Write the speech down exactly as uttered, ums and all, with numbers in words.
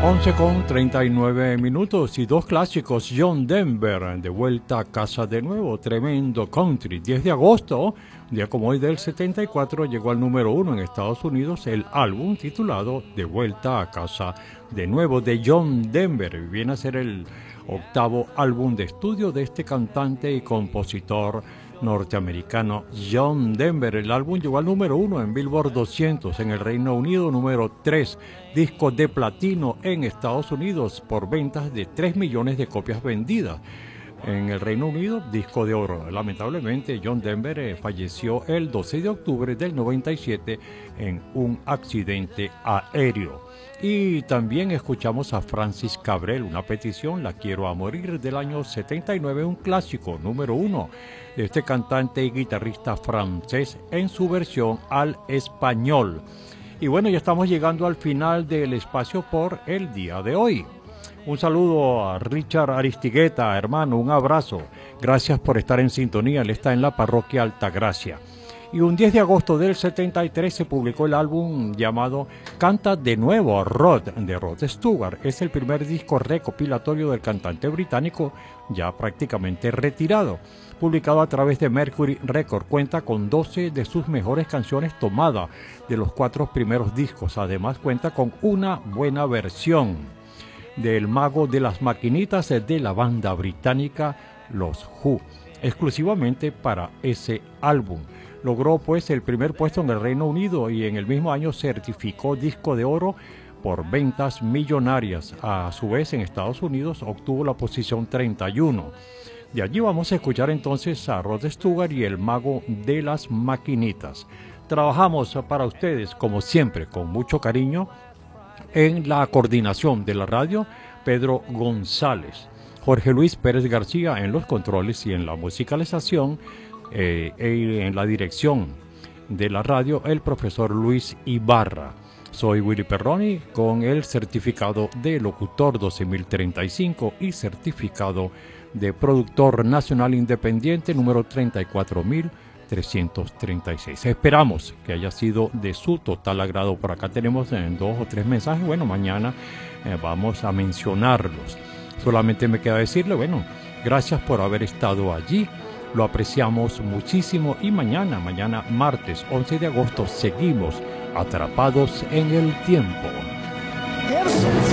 once con treinta y nueve minutos y dos clásicos. John Denver, de vuelta a casa de nuevo, tremendo country. diez de agosto, un día como hoy del setenta y cuatro, llegó al número uno en Estados Unidos el álbum titulado De vuelta a casa de nuevo, de John Denver. Viene a ser el octavo álbum de estudio de este cantante y compositor norteamericano John Denver. El álbum llegó al número uno en Billboard doscientos en el Reino Unido, número tres, disco de platino en Estados Unidos por ventas de tres millones de copias vendidas. En el Reino Unido, disco de oro. Lamentablemente, John Denver eh, falleció el doce de octubre del noventa y siete en un accidente aéreo. Y también escuchamos a Francis Cabrel, una petición, La quiero a morir, del año setenta y nueve, un clásico número uno de este cantante y guitarrista francés en su versión al español. Y bueno, ya estamos llegando al final del espacio por el día de hoy. Un saludo a Richard Aristigueta, hermano, un abrazo. Gracias por estar en sintonía, él está en la parroquia Altagracia. Y un diez de agosto del setenta y tres se publicó el álbum llamado Canta de nuevo Rod, de Rod Stewart. Es el primer disco recopilatorio del cantante británico, ya prácticamente retirado. Publicado a través de Mercury Record, cuenta con doce de sus mejores canciones tomadas de los cuatro primeros discos. Además cuenta con una buena versión del mago de las maquinitas de la banda británica Los Who, exclusivamente para ese álbum. Logró pues el primer puesto en el Reino Unido y en el mismo año certificó disco de oro por ventas millonarias. A su vez, en Estados Unidos obtuvo la posición treinta y uno. De allí vamos a escuchar entonces a Rod Stewart y el mago de las maquinitas. Trabajamos para ustedes, como siempre, con mucho cariño. En la coordinación de la radio, Pedro González. Jorge Luis Pérez García en los controles y en la musicalización, eh, y en la dirección de la radio, el profesor Luis Ibarra. Soy Willy Perroni con el certificado de locutor doce mil treinta y cinco y certificado de productor nacional independiente número treinta y cuatro mil trescientos treinta y seis. Esperamos que haya sido de su total agrado. Por acá tenemos eh, dos o tres mensajes. Bueno, mañana eh, vamos a mencionarlos. Solamente me queda decirle, bueno, gracias por haber estado allí. Lo apreciamos muchísimo y mañana, mañana martes once de agosto, seguimos atrapados en el tiempo.